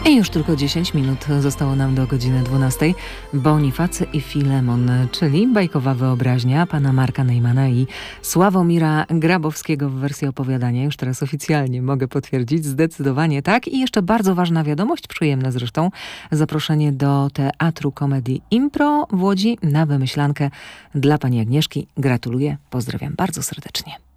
I już tylko 10 minut zostało nam do godziny 12. Bonifacy i Filemon, czyli bajkowa wyobraźnia pana Marka Najmana i Sławomira Grabowskiego w wersji opowiadania. Już teraz oficjalnie mogę potwierdzić, zdecydowanie tak. I jeszcze bardzo ważna wiadomość, przyjemna zresztą, zaproszenie do Teatru Komedii Impro w Łodzi na wymyślankę dla pani Agnieszki. Gratuluję, pozdrawiam bardzo serdecznie.